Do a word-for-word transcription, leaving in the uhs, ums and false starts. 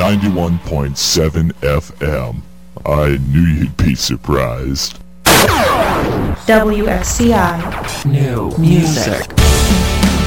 ninety-one point seven F M. I knew you'd be surprised. W X C I. New music.